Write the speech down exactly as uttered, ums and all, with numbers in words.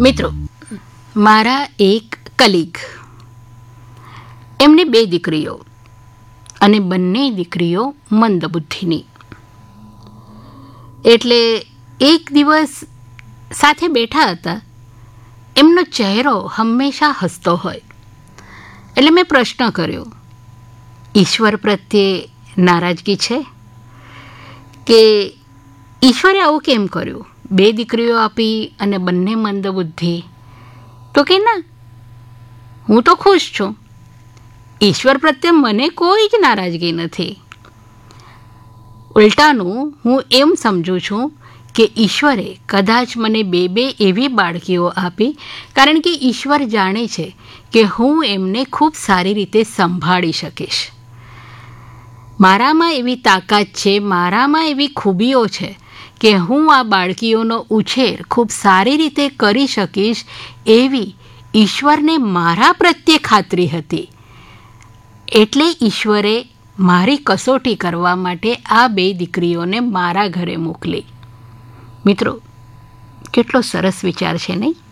મિત્રો, મારા એક કલીગ, એમને બે દીકરીઓ અને બંને દીકરીઓ મંદબુદ્ધિની. એટલે એક દિવસ સાથે બેઠા હતા. એમનો ચહેરો હંમેશા હસતો હોય. એટલે મેં પ્રશ્ન કર્યો, ઈશ્વર પ્રત્યે નારાજગી છે કે ઈશ્વરે આવું કેમ કર્યું? બે દીકરીઓ આપી અને બંને મંદબુદ્ધિ. તો કે ના, હું તો ખુશ છું. ઈશ્વર પ્રત્યે મને કોઈ જ નારાજગી નથી. ઉલટાનું હું એમ સમજું છું કે ઈશ્વરે કદાચ મને બે બે એવી બાળકીઓ આપી કારણ કે ઈશ્વર જાણે છે કે હું એમને ખૂબ સારી રીતે સંભાળી શકીશ. મારામાં એવી તાકાત છે, મારામાં એવી ખૂબીઓ છે કે હું આ બાળકીઓનો ઉછેર ખૂબ સારી રીતે કરી શકીશ, એવી ઈશ્વરને મારા પ્રત્યે ખાતરી હતી. એટલે ઈશ્વરે મારી કસોટી કરવા માટે આ બે દીકરીઓને મારા ઘરે મોકલી. મિત્રો, કેટલો સરસ વિચાર છે નહીં?